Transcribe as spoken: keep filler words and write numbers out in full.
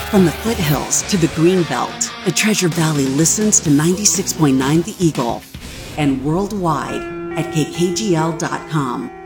From the foothills to the Greenbelt, the Treasure Valley listens to ninety-six point nine The Eagle and worldwide at K K G L dot com.